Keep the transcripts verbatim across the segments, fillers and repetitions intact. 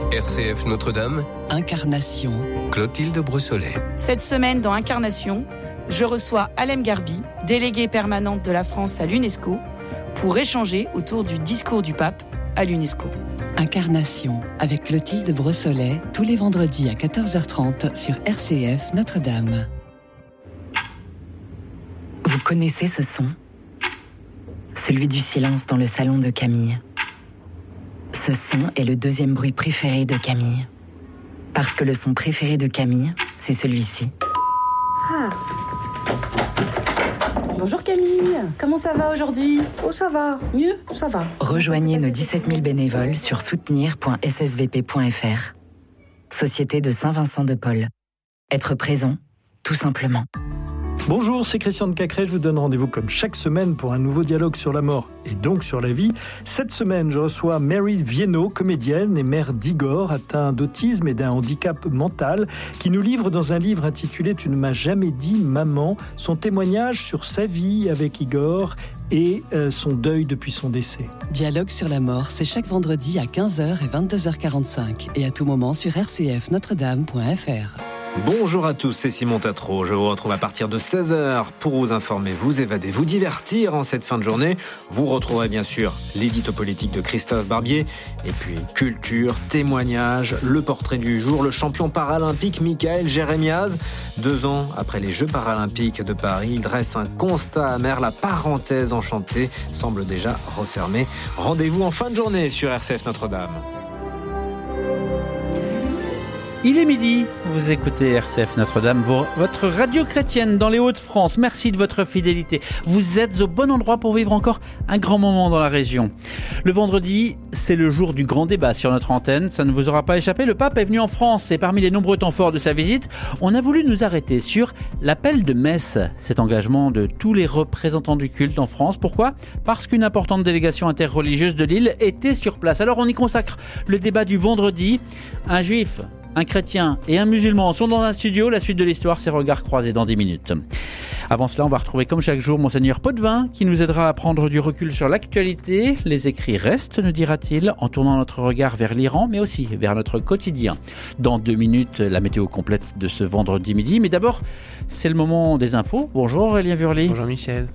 R C F Notre-Dame, Incarnation, Clotilde Brossolet. Cette semaine dans Incarnation, je reçois Alem Garbi, déléguée permanente de la France à l'UNESCO, pour échanger autour du discours du pape à l'UNESCO. Incarnation, avec Clotilde Brossolet, tous les vendredis à quatorze heures trente sur R C F Notre-Dame. Vous connaissez ce son ? Celui du silence dans le salon de Camille. Ce son est le deuxième bruit préféré de Camille. Parce que le son préféré de Camille, c'est celui-ci. Ah. Bonjour Camille, comment ça va aujourd'hui ? Oh ça va, mieux, ça va. Rejoignez nos dix-sept mille bénévoles sur soutenir point s s v p point f r. Société de Saint-Vincent de Paul. Être présent, tout simplement. Bonjour, c'est Christian de Cacré, je vous donne rendez-vous comme chaque semaine pour un nouveau dialogue sur la mort et donc sur la vie. Cette semaine, je reçois Mary Viennot, comédienne et mère d'Igor, atteint d'autisme et d'un handicap mental, qui nous livre dans un livre intitulé « Tu ne m'as jamais dit maman » son témoignage sur sa vie avec Igor et euh, son deuil depuis son décès. Dialogue sur la mort, c'est chaque vendredi à quinze heures et vingt-deux heures quarante-cinq et à tout moment sur r c f notre dame point f r. Bonjour à tous, c'est Simon Tatro. Je vous retrouve à partir de seize heures pour vous informer, vous évader, vous divertir en cette fin de journée. Vous retrouverez bien sûr l'édito politique de Christophe Barbier. Et puis culture, témoignages, le portrait du jour, le champion paralympique Michael Jérémiaz. Deux ans après les Jeux paralympiques de Paris, il dresse un constat amer. La parenthèse enchantée semble déjà refermée. Rendez-vous en fin de journée sur R C F Notre-Dame. Il est midi, vous écoutez R C F Notre-Dame, votre radio chrétienne dans les Hauts-de-France. Merci de votre fidélité. Vous êtes au bon endroit pour vivre encore un grand moment dans la région. Le vendredi, c'est le jour du grand débat sur notre antenne. Ça ne vous aura pas échappé. Le pape est venu en France et parmi les nombreux temps forts de sa visite, on a voulu nous arrêter sur l'appel de messe. Cet engagement de tous les représentants du culte en France. Pourquoi ? Parce qu'une importante délégation interreligieuse de Lille était sur place. Alors on y consacre le débat du vendredi. Un juif, un chrétien et un musulman sont dans un studio. La suite de l'histoire, c'est regards croisés dans dix minutes. Avant cela, on va retrouver comme chaque jour Monseigneur Potvin qui nous aidera à prendre du recul sur l'actualité. Les écrits restent, nous dira-t-il, en tournant notre regard vers l'Iran, mais aussi vers notre quotidien. Dans deux minutes, la météo complète de ce vendredi midi. Mais d'abord, c'est le moment des infos. Bonjour Aurélien Vurly. Bonjour Michel.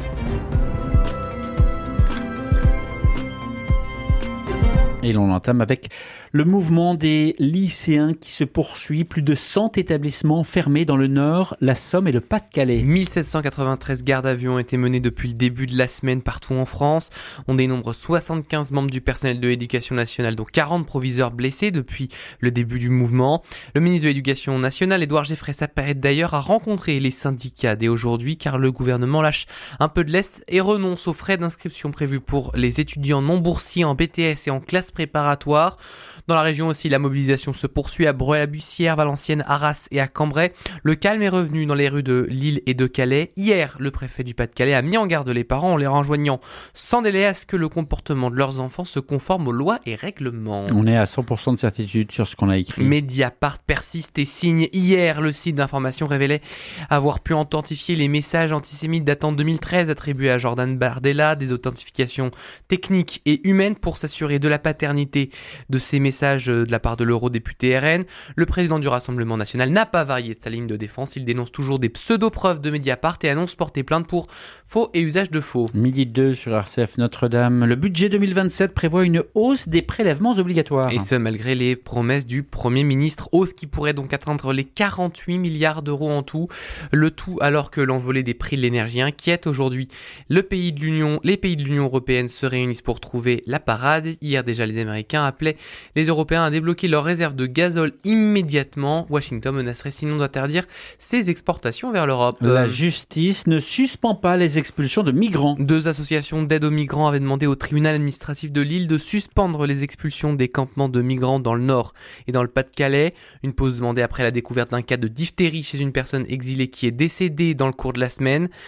Et l'on entame avec le mouvement des lycéens qui se poursuit. Plus de cent établissements fermés dans le Nord, la Somme et le Pas-de-Calais. mille sept cent quatre-vingt-treize gardes à vue ont été menées depuis le début de la semaine partout en France. On dénombre soixante-quinze membres du personnel de l'Éducation nationale, dont quarante proviseurs blessés depuis le début du mouvement. Le ministre de l'Éducation nationale, Édouard Geoffrey, s'apprête d'ailleurs à rencontrer les syndicats dès aujourd'hui, car le gouvernement lâche un peu de lest et renonce aux frais d'inscription prévus pour les étudiants non boursiers en B T S et en classe préparatoire. Dans la région aussi, la mobilisation se poursuit à Breuil-la-Bussière, Valenciennes, Arras et à Cambrai. Le calme est revenu dans les rues de Lille et de Calais. Hier, le préfet du Pas-de-Calais a mis en garde les parents en les enjoignant sans délai à ce que le comportement de leurs enfants se conforme aux lois et règlements. On est à cent pour cent de certitude sur ce qu'on a écrit. Mediapart persiste et signe. Hier, le site d'information révélait avoir pu authentifier les messages antisémites datant de deux mille treize attribués à Jordan Bardella, des authentifications techniques et humaines pour s'assurer de la paternité de ces messages de la part de l'eurodéputé R N. Le président du Rassemblement national n'a pas varié de sa ligne de défense. Il dénonce toujours des pseudo-preuves de Mediapart et annonce porter plainte pour faux et usage de faux. Midi deux sur R C F Notre-Dame. Le budget deux mille vingt-sept prévoit une hausse des prélèvements obligatoires. Et ce, malgré les promesses du Premier ministre. Hausse qui pourrait donc atteindre les quarante-huit milliards d'euros en tout. Le tout alors que l'envolée des prix de l'énergie inquiète aujourd'hui. Le pays de l'Union, les pays de l'Union européenne se réunissent pour trouver la parade. Hier déjà, les Américains appelaient les Européens à débloquer leurs réserves de gazole immédiatement. Washington menacerait sinon d'interdire ses exportations vers l'Europe. La justice ne suspend pas les expulsions de migrants. Deux associations d'aide aux migrants avaient demandé au tribunal administratif de Lille de suspendre les expulsions des campements de migrants dans le Nord et dans le Pas-de-Calais. Une pause demandée après la découverte d'un cas de diphtérie chez une personne exilée qui est décédée dans le cours de la semaine.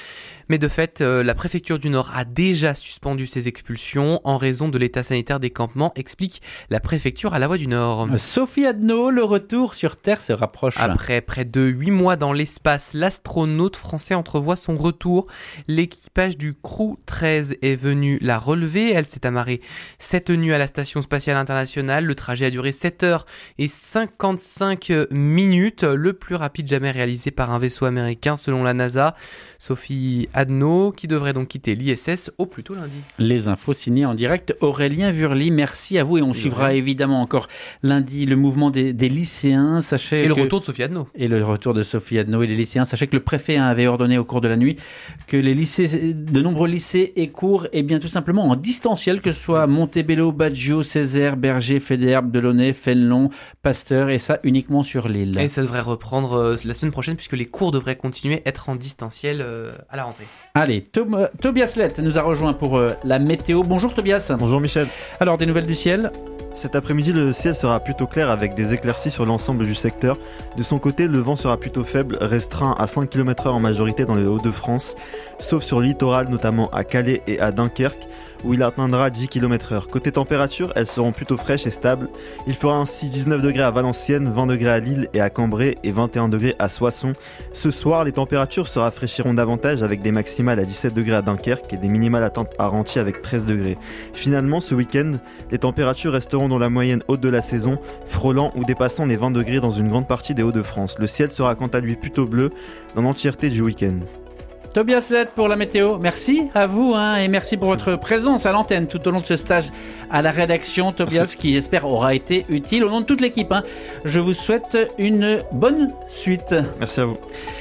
Mais de fait, euh, la préfecture du Nord a déjà suspendu ces expulsions en raison de l'état sanitaire des campements, explique la préfecture à la Voix du Nord. Sophie Adno, le retour sur Terre se rapproche. Après près de huit mois dans l'espace, l'astronaute français entrevoit son retour. L'équipage du Crew treize est venu la relever. Elle s'est amarrée cette nuit à la Station spatiale internationale. Le trajet a duré sept heures et cinquante-cinq minutes, le plus rapide jamais réalisé par un vaisseau américain selon la NASA. Sophie Adno qui devrait donc quitter l'I S S au plus tôt lundi. Les infos signées en direct Aurélien Vurly, merci à vous et on suivra ouais. évidemment encore lundi le mouvement des, des lycéens. Sachez et que... le retour de Sophie Adno. Et le retour de Sophie Adno et les lycéens. Sachez que le préfet avait ordonné au cours de la nuit que les lycées, de nombreux lycées et cours, et bien tout simplement en distanciel, que ce soit Montebello, Baggio, Césaire, Berger, Fédéherbe, Delaunay, Fénelon, Pasteur, et ça uniquement sur l'île. Et ça devrait reprendre euh, la semaine prochaine puisque les cours devraient continuer à être en distanciel euh, à la rentrée. Allez, Tom, Tobias Lett nous a rejoint pour euh, la météo. Bonjour Tobias. Bonjour Michel. Alors, des nouvelles du ciel ? Cet après-midi, le ciel sera plutôt clair avec des éclaircies sur l'ensemble du secteur. De son côté, le vent sera plutôt faible, restreint à cinq kilomètres heure en majorité dans les Hauts-de-France, sauf sur le littoral, notamment à Calais et à Dunkerque, où il atteindra dix kilomètres heure. Côté température, elles seront plutôt fraîches et stables. Il fera ainsi dix-neuf degrés à Valenciennes, vingt degrés à Lille et à Cambrai et vingt et un degrés à Soissons. Ce soir, les températures se rafraîchiront davantage avec des maximales à dix-sept degrés à Dunkerque et des minimales à Renty avec treize degrés. Finalement, ce week-end, les températures resteront dans la moyenne haute de la saison, frôlant ou dépassant les vingt degrés dans une grande partie des Hauts-de-France. Le ciel sera quant à lui plutôt bleu dans l'entièreté du week-end. Tobias Lett pour la météo. Merci à vous hein, et merci pour merci. votre présence à l'antenne tout au long de ce stage à la rédaction. Tobias, merci. Qui j'espère aura été utile au nom de toute l'équipe. Hein. Je vous souhaite une bonne suite. Merci à vous.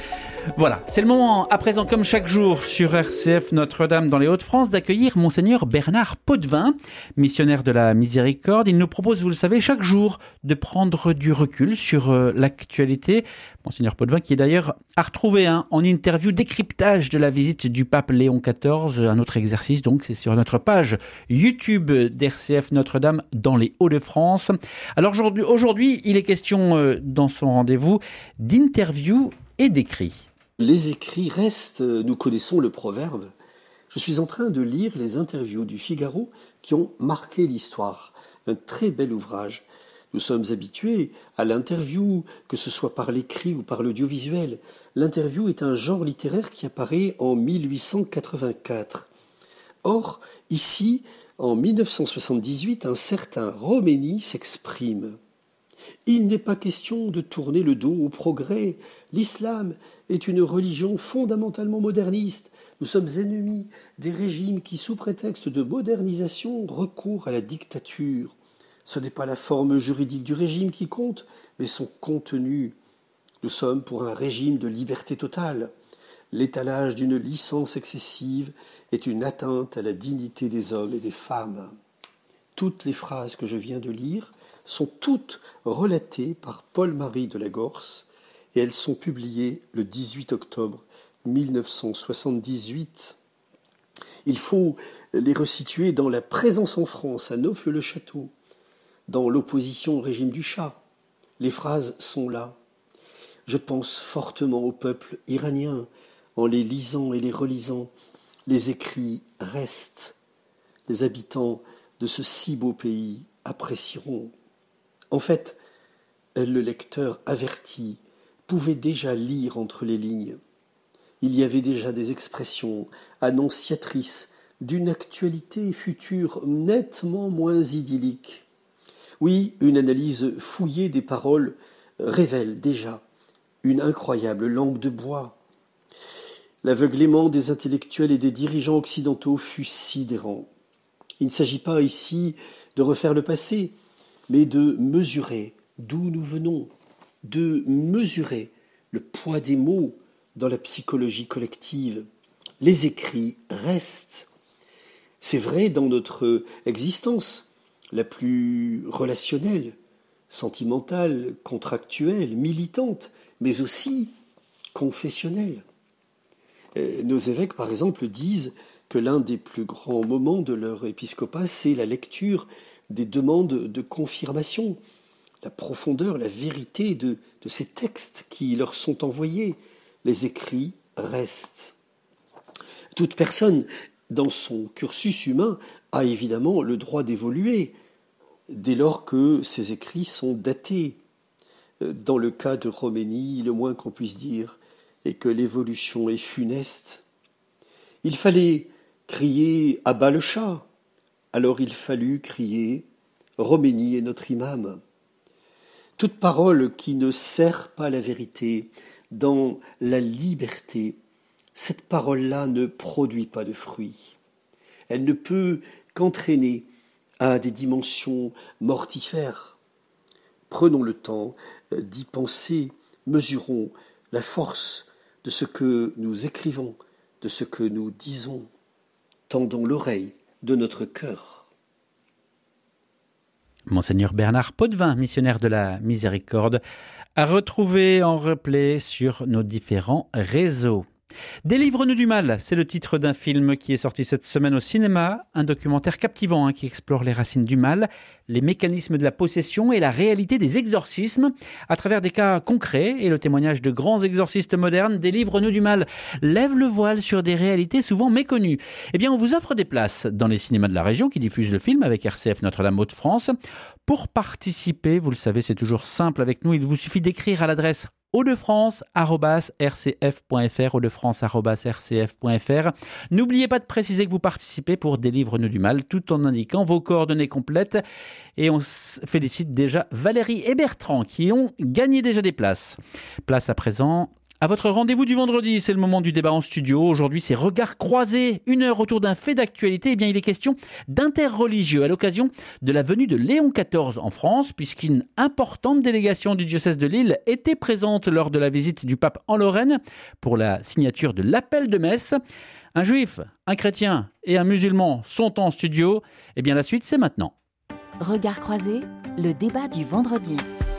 Voilà, c'est le moment à présent, comme chaque jour sur R C F Notre-Dame dans les Hauts-de-France, d'accueillir Monseigneur Bernard Potvin, missionnaire de la Miséricorde. Il nous propose, vous le savez, chaque jour de prendre du recul sur euh, l'actualité. Monseigneur Potvin qui d'ailleurs a retrouvé hein, en interview décryptage de la visite du pape Léon quatorze, un autre exercice donc, c'est sur notre page YouTube d'R C F Notre-Dame dans les Hauts-de-France. Alors aujourd'hui, aujourd'hui il est question euh, dans son rendez-vous d'interview et d'écrit. Les écrits restent, nous connaissons le proverbe. Je suis en train de lire les interviews du Figaro qui ont marqué l'histoire. Un très bel ouvrage. Nous sommes habitués à l'interview, que ce soit par l'écrit ou par l'audiovisuel. L'interview est un genre littéraire qui apparaît en mille huit cent quatre-vingt-quatre. Or, ici, en mille neuf cent soixante-dix-huit, un certain Roménie s'exprime. Il n'est pas question de tourner le dos au progrès. L'islam est une religion fondamentalement moderniste. Nous sommes ennemis des régimes qui, sous prétexte de modernisation, recourent à la dictature. Ce n'est pas la forme juridique du régime qui compte, mais son contenu. Nous sommes pour un régime de liberté totale. L'étalage d'une licence excessive est une atteinte à la dignité des hommes et des femmes. Toutes les phrases que je viens de lire sont toutes relatées par Paul-Marie de la Gorce et elles sont publiées le dix-huit octobre mille neuf cent soixante-dix-huit. Il faut les resituer dans la présence en France à Neauphle-le-Château, dans l'opposition au régime du Shah. Les phrases sont là. Je pense fortement au peuple iranien. En les lisant et les relisant, les écrits restent. Les habitants de ce si beau pays apprécieront. En fait, le lecteur averti pouvait déjà lire entre les lignes. Il y avait déjà des expressions annonciatrices d'une actualité future nettement moins idyllique. Oui, une analyse fouillée des paroles révèle déjà une incroyable langue de bois. L'aveuglement des intellectuels et des dirigeants occidentaux fut sidérant. Il ne s'agit pas ici de refaire le passé, mais de mesurer d'où nous venons, de mesurer le poids des mots dans la psychologie collective. Les écrits restent. C'est vrai dans notre existence la plus relationnelle, sentimentale, contractuelle, militante, mais aussi confessionnelle. Nos évêques, par exemple, disent que l'un des plus grands moments de leur épiscopat, c'est la lecture des demandes de confirmation, la profondeur, la vérité de, de ces textes qui leur sont envoyés. Les écrits restent. Toute personne, dans son cursus humain, a évidemment le droit d'évoluer, dès lors que ses écrits sont datés. Dans le cas de Khomeini, le moins qu'on puisse dire est que l'évolution est funeste. Il fallait crier « à bas le Shah », alors il fallut crier « Khomeini est notre imam ». Toute parole qui ne sert pas la vérité dans la liberté, cette parole-là ne produit pas de fruits. Elle ne peut qu'entraîner à des dimensions mortifères. Prenons le temps d'y penser, mesurons la force de ce que nous écrivons, de ce que nous disons. Tendons l'oreille de notre cœur. Monseigneur Bernard Potvin, missionnaire de la Miséricorde, à retrouver en replay sur nos différents réseaux. Délivre-nous du mal, c'est le titre d'un film qui est sorti cette semaine au cinéma, un documentaire captivant hein, qui explore les racines du mal, les mécanismes de la possession et la réalité des exorcismes à travers des cas concrets et le témoignage de grands exorcistes modernes. Délivre-nous du mal lève le voile sur des réalités souvent méconnues. Eh bien, on vous offre des places dans les cinémas de la région qui diffusent le film avec R C F Notre-Dame Hauts-de-France. Pour participer, vous le savez, c'est toujours simple avec nous, il vous suffit d'écrire à l'adresse hauts-de-france arobase r c f point f r, hauts-de-france arobase r c f point f r. N'oubliez pas de préciser que vous participez pour Délivre-nous du mal, tout en indiquant vos coordonnées complètes. Et on félicite déjà Valérie et Bertrand qui ont gagné déjà des places. Place à présent à votre rendez-vous du vendredi, c'est le moment du débat en studio. Aujourd'hui, c'est Regards croisés, une heure autour d'un fait d'actualité. Eh bien, il est question d'interreligieux à l'occasion de la venue de Léon quatorze en France, puisqu'une importante délégation du diocèse de Lille était présente lors de la visite du pape en Lorraine pour la signature de l'appel de messe. Un juif, un chrétien et un musulman sont en studio. Eh bien, la suite, c'est maintenant. Regards croisés, le débat du vendredi.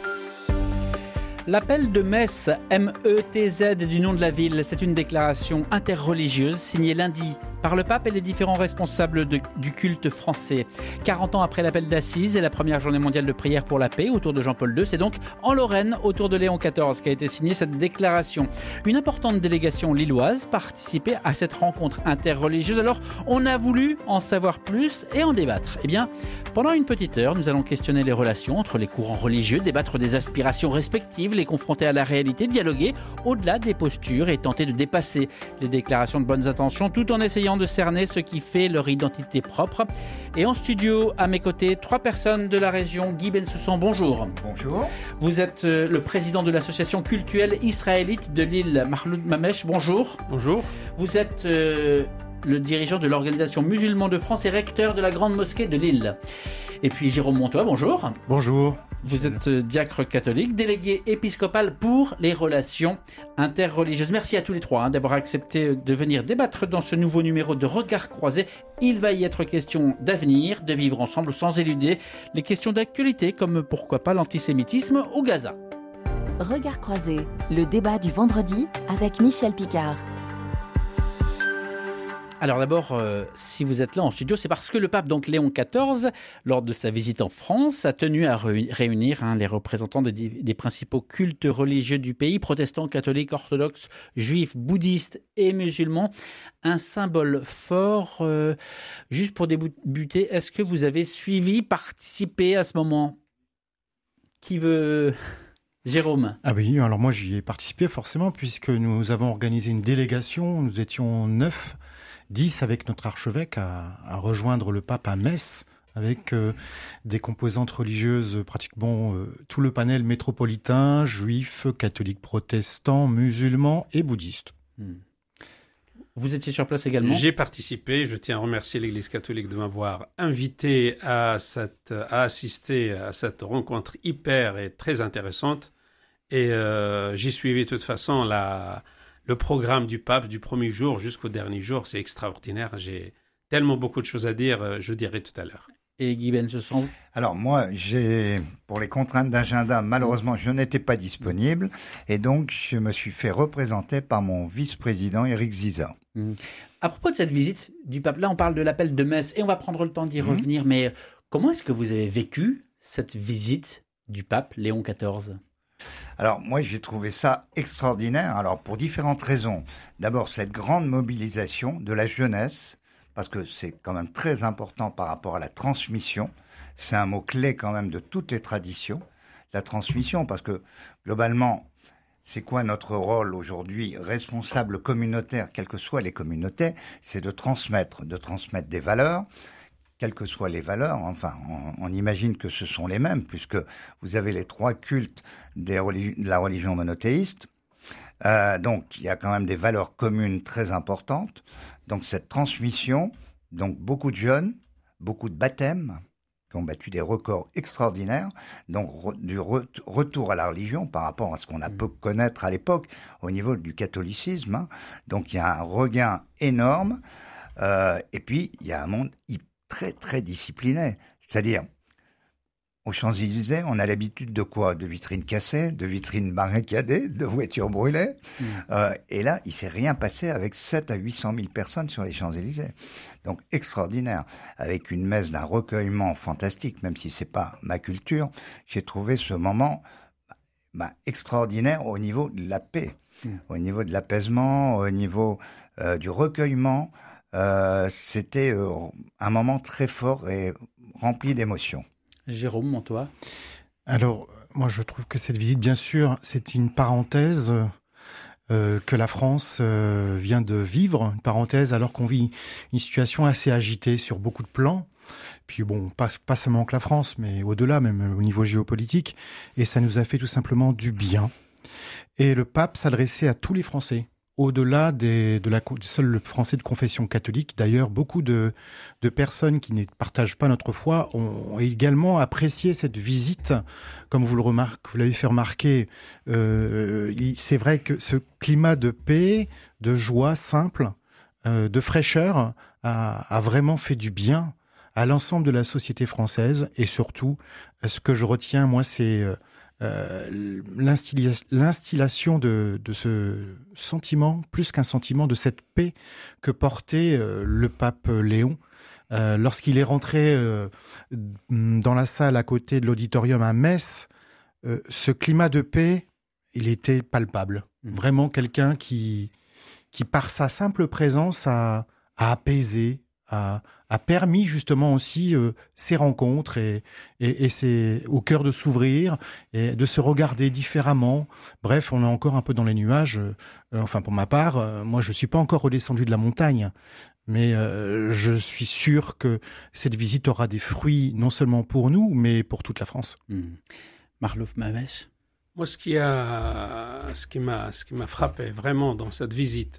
L'appel de messe M E T Z du nom de la ville, c'est une déclaration interreligieuse signée lundi par le pape et les différents responsables de, du culte français. quarante ans après l'appel d'Assise et la première journée mondiale de prière pour la paix autour de Jean-Paul deux, c'est donc en Lorraine, autour de Léon quatorze, qu'a été signée cette déclaration. Une importante délégation lilloise participait à cette rencontre interreligieuse. Alors, on a voulu en savoir plus et en débattre. Eh bien, pendant une petite heure, nous allons questionner les relations entre les courants religieux, débattre des aspirations respectives, les confronter à la réalité, dialoguer au-delà des postures et tenter de dépasser les déclarations de bonnes intentions, tout en essayant de cerner ce qui fait leur identité propre. Et en studio, à mes côtés, trois personnes de la région. Guy Bensoussan, bonjour. Bonjour. Vous êtes euh, le président de l'association cultuelle israélite de Lille, Mahloud Mamesh, bonjour. Bonjour. Vous êtes euh, le dirigeant de l'organisation Musulmans de France et recteur de la Grande Mosquée de Lille. Et puis Jérôme Montois, bonjour. Bonjour. Vous êtes diacre catholique, délégué épiscopal pour les relations interreligieuses. Merci à tous les trois hein, d'avoir accepté de venir débattre dans ce nouveau numéro de Regards croisés. Il va y être question d'avenir, de vivre ensemble sans éluder les questions d'actualité comme pourquoi pas l'antisémitisme au Gaza. Regards croisés, le débat du vendredi avec Michel Picard. Alors d'abord, euh, si vous êtes là en studio, c'est parce que le pape donc Léon quatorze, lors de sa visite en France, a tenu à réunir hein, les représentants des, des principaux cultes religieux du pays, protestants, catholiques, orthodoxes, juifs, bouddhistes et musulmans. Un symbole fort. Euh, juste pour débuter, est-ce que vous avez suivi, participé à ce moment ? Qui veut... Jérôme. Ah oui, alors moi j'y ai participé forcément puisque nous avons organisé une délégation, nous étions neuf, dix avec notre archevêque à, à rejoindre le pape à Metz avec euh, des composantes religieuses pratiquement euh, tout le panel métropolitain, juifs, catholiques, protestants, musulmans et bouddhistes. Hmm. Vous étiez sur place également ? J'ai participé. Je tiens à remercier l'Église catholique de m'avoir invité à, cette, à assister à cette rencontre hyper et très intéressante. Et euh, j'ai suivi de toute façon la, le programme du pape du premier jour jusqu'au dernier jour. C'est extraordinaire. J'ai tellement beaucoup de choses à dire, je dirai tout à l'heure. Et Guy Bensoussan ? Alors moi, j'ai, pour les contraintes d'agenda, malheureusement, je n'étais pas disponible. Et donc, je me suis fait représenter par mon vice-président, Éric Ziza. Mmh. À propos de cette visite du pape, là, on parle de l'appel de messe et on va prendre le temps d'y mmh. revenir. Mais comment est-ce que vous avez vécu cette visite du pape Léon quatorze ? Alors moi j'ai trouvé ça extraordinaire, alors pour différentes raisons. D'abord cette grande mobilisation de la jeunesse, parce que c'est quand même très important par rapport à la transmission. C'est un mot-clé quand même de toutes les traditions, la transmission, parce que globalement, c'est quoi notre rôle aujourd'hui, responsable communautaire, quelles que soient les communautés, c'est de transmettre, de transmettre des valeurs, quelles que soient les valeurs, enfin, on, on imagine que ce sont les mêmes, puisque vous avez les trois cultes des religi- de la religion monothéiste, euh, donc il y a quand même des valeurs communes très importantes. Donc cette transmission, donc beaucoup de jeunes, beaucoup de baptêmes qui ont battu des records extraordinaires, donc re, du re, retour à la religion par rapport à ce qu'on a pu connaître à l'époque au niveau du catholicisme. Hein. Donc il y a un regain énorme, euh, et puis il y a un monde très très discipliné, c'est-à-dire aux Champs-Élysées, on a l'habitude de quoi? De vitrines cassées, de vitrines barricadées, de voitures brûlées. Mmh. Euh, et là, il s'est rien passé avec sept à huit cent mille personnes sur les Champs-Élysées. Donc extraordinaire, avec une messe d'un recueillement fantastique, même si c'est pas ma culture. J'ai trouvé ce moment bah, extraordinaire au niveau de la paix, mmh. au niveau de l'apaisement, au niveau euh, du recueillement. Euh, c'était euh, un moment très fort et rempli d'émotions. Jérôme, Montois. Alors, moi, je trouve que cette visite, bien sûr, c'est une parenthèse euh, que la France euh, vient de vivre, une parenthèse alors qu'on vit une situation assez agitée sur beaucoup de plans. Puis bon, pas, pas seulement que la France, mais au-delà, même au niveau géopolitique. Et ça nous a fait tout simplement du bien. Et le pape s'adressait à tous les Français. Au-delà des, de la seul Français de confession catholique, d'ailleurs, beaucoup de, de personnes qui ne partagent pas notre foi ont également apprécié cette visite. Comme vous le remarquez, vous l'avez fait remarquer, euh, c'est vrai que ce climat de paix, de joie simple, euh, de fraîcheur a, a vraiment fait du bien à l'ensemble de la société française. Et surtout, ce que je retiens, moi, c'est Euh, l'instillation de, de ce sentiment, plus qu'un sentiment, de cette paix que portait euh, le pape Léon euh, lorsqu'il est rentré euh, dans la salle à côté de l'auditorium à Metz. Euh, ce climat de paix, il était palpable. Mmh. Vraiment quelqu'un qui, qui, par sa simple présence, a, a apaisé, a, a permis justement aussi euh, ces rencontres et, et, et c'est au cœur de s'ouvrir et de se regarder différemment. Bref, on est encore un peu dans les nuages. Euh, enfin, pour ma part, euh, moi, je suis pas encore redescendu de la montagne, mais euh, je suis sûr que cette visite aura des fruits non seulement pour nous, mais pour toute la France. Mmh. Marlouf Mamesh. Moi, ce qui a, ce qui m'a, ce qui m'a frappé vraiment dans cette visite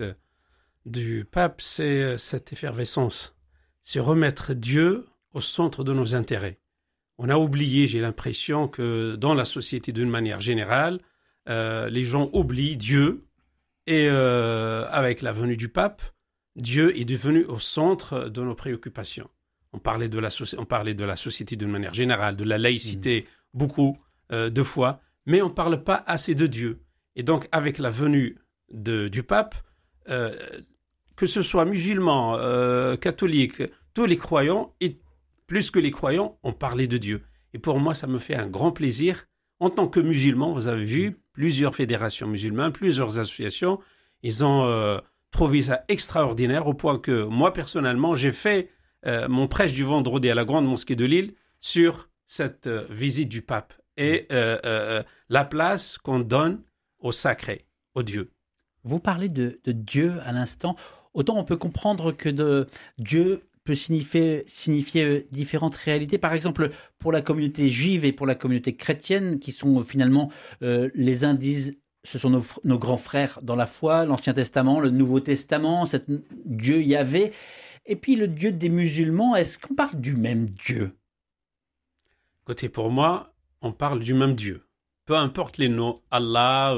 du pape, c'est cette effervescence. C'est remettre Dieu au centre de nos intérêts. On a oublié, j'ai l'impression, que dans la société d'une manière générale, euh, les gens oublient Dieu. Et euh, avec la venue du pape, Dieu est devenu au centre de nos préoccupations. On parlait de la, so- on parlait de la société d'une manière générale, de la laïcité, mmh. beaucoup euh, de fois, mais on ne parle pas assez de Dieu. Et donc, avec la venue de, du pape, euh, que ce soit musulmans, euh, catholiques, tous les croyants, et plus que les croyants, ont parlé de Dieu. Et pour moi, ça me fait un grand plaisir. En tant que musulman, vous avez vu plusieurs fédérations musulmanes, plusieurs associations, ils ont euh, trouvé ça extraordinaire au point que moi, personnellement, j'ai fait euh, mon prêche du vendredi à la Grande Mosquée de Lille sur cette euh, visite du pape et euh, euh, la place qu'on donne au sacré, au Dieu. Vous parlez de, de Dieu à l'instant. Autant on peut comprendre que de Dieu peut signifier, signifier différentes réalités. Par exemple, pour la communauté juive et pour la communauté chrétienne, qui sont finalement euh, les uns disent, ce sont nos, nos grands frères dans la foi, l'Ancien Testament, le Nouveau Testament, cet Dieu Yahvé. Et puis le Dieu des musulmans, est-ce qu'on parle du même Dieu? Écoutez, pour moi, on parle du même Dieu. Peu importe les noms, Allah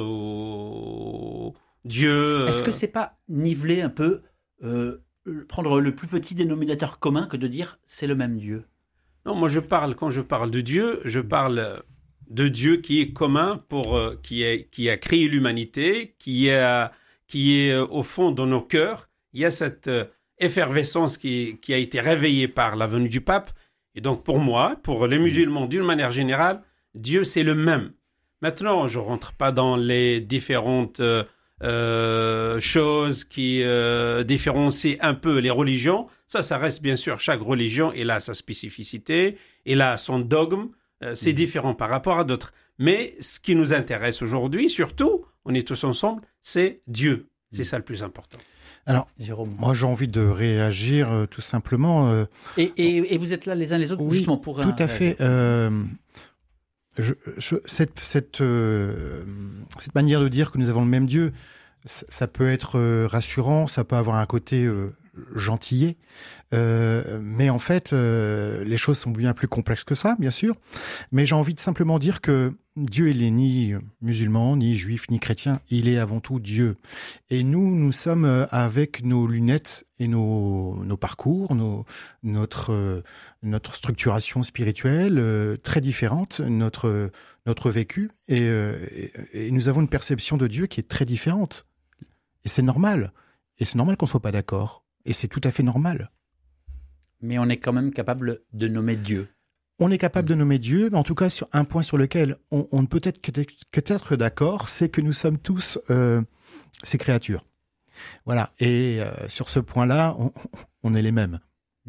ou Dieu. Est-ce que c'est pas niveler un peu, euh, prendre le plus petit dénominateur commun que de dire c'est le même Dieu? Non, moi je parle, quand je parle de Dieu, je parle de Dieu qui est commun, pour, euh, qui, est, qui a créé l'humanité, qui, a, qui est au fond de nos cœurs. Il y a cette euh, effervescence qui, qui a été réveillée par la venue du pape. Et donc pour moi, pour les musulmans d'une manière générale, Dieu c'est le même. Maintenant, je rentre pas dans les différentes euh, euh, choses qui euh, différencient un peu les religions. Ça, ça reste bien sûr, chaque religion, elle a sa spécificité, elle a son dogme, euh, c'est mmh. différent par rapport à d'autres. Mais ce qui nous intéresse aujourd'hui, surtout, on est tous ensemble, c'est Dieu. C'est mmh. ça le plus important. Alors, Jérôme. Moi, j'ai envie de réagir euh, tout simplement. Euh... Et, et, et vous êtes là les uns les autres, oui, justement, pour... tout un... à fait. Euh, je, je, cette, cette, euh, cette manière de dire que nous avons le même Dieu, ça, ça peut être euh, rassurant, ça peut avoir un côté euh, gentillet, euh, mais en fait, euh, les choses sont bien plus complexes que ça, bien sûr. Mais j'ai envie de simplement dire que Dieu, il est ni musulman, ni juif, ni chrétien. Il est avant tout Dieu. Et nous, nous sommes avec nos lunettes et nos, nos parcours, nos, notre, euh, notre structuration spirituelle euh, très différente, notre, notre vécu. Et, euh, et, et nous avons une perception de Dieu qui est très différente. Et c'est normal. Et c'est normal qu'on ne soit pas d'accord. Et c'est tout à fait normal. Mais on est quand même capable de nommer Dieu. On est capable de nommer Dieu, mais en tout cas, sur un point sur lequel on, on ne peut être qu'être d'accord, c'est que nous sommes tous euh, ces créatures. Voilà. Et euh, sur ce point-là, on, on est les mêmes.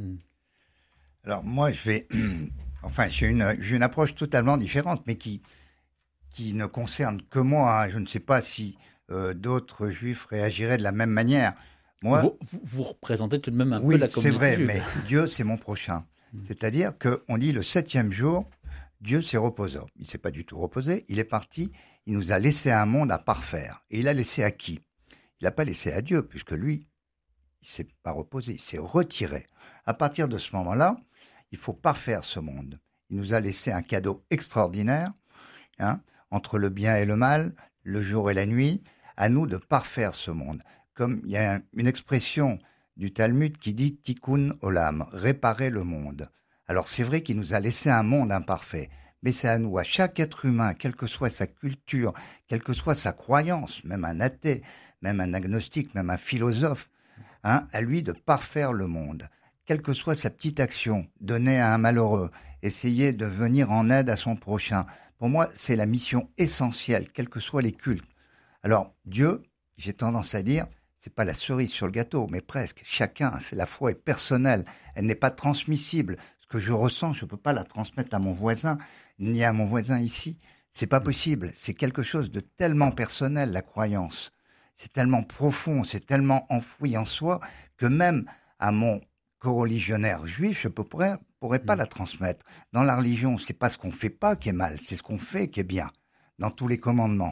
Alors moi, je vais... Enfin, j'ai une, j'ai une approche totalement différente, mais qui, qui ne concerne que moi. Hein. Je ne sais pas si euh, d'autres juifs réagiraient de la même manière. Moi, vous, vous, vous représentez tout de même un oui, peu la communauté. Oui, c'est vrai, juive. mais Dieu, c'est mon prochain. C'est-à-dire qu'on dit le septième jour, Dieu s'est reposé. Il ne s'est pas du tout reposé, il est parti, il nous a laissé un monde à parfaire. Et il a laissé à qui? Il n'a pas laissé à Dieu, puisque lui, il ne s'est pas reposé, il s'est retiré. À partir de ce moment-là, il faut parfaire ce monde. Il nous a laissé un cadeau extraordinaire, hein, entre le bien et le mal, le jour et la nuit, à nous de parfaire ce monde. Comme il y a une expression du Talmud qui dit « tikkun olam », réparer le monde. Alors c'est vrai qu'il nous a laissé un monde imparfait, mais c'est à nous, à chaque être humain, quelle que soit sa culture, quelle que soit sa croyance, même un athée, même un agnostique, même un philosophe, hein, à lui de parfaire le monde. Quelle que soit sa petite action, donner à un malheureux, essayer de venir en aide à son prochain. Pour moi, c'est la mission essentielle, quels que soient les cultes. Alors Dieu, j'ai tendance à dire, c'est pas la cerise sur le gâteau, mais presque. Chacun, c'est la foi est personnelle. Elle n'est pas transmissible. Ce que je ressens, je peux pas la transmettre à mon voisin, ni à mon voisin ici. C'est pas possible. C'est quelque chose de tellement personnel, la croyance. C'est tellement profond, c'est tellement enfoui en soi, que même à mon coreligionnaire juif, je ne pourrais, pourrais pas la transmettre. Dans la religion, c'est pas ce qu'on fait pas qui est mal, c'est ce qu'on fait qui est bien. Dans tous les commandements.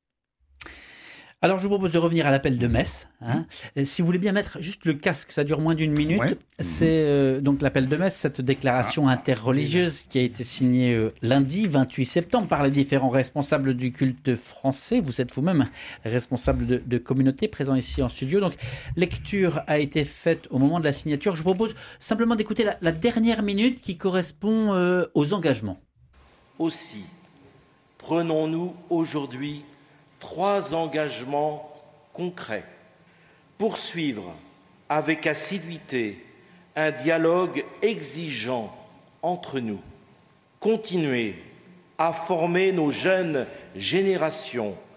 Alors, je vous propose de revenir à l'appel de messe. Hein. Mmh. Si vous voulez bien mettre juste le casque, ça dure moins d'une minute. Ouais. C'est euh, donc l'appel de messe, cette déclaration ah. interreligieuse qui a été signée euh, lundi vingt-huit septembre par les différents responsables du culte français. Vous êtes vous-même responsable de, de communauté présent ici en studio. Donc, lecture a été faite au moment de la signature. Je vous propose simplement d'écouter la, la dernière minute qui correspond euh, aux engagements. Aussi, prenons-nous aujourd'hui trois engagements concrets. Poursuivre avec assiduité un dialogue exigeant entre nous. Continuer à former nos jeunes générations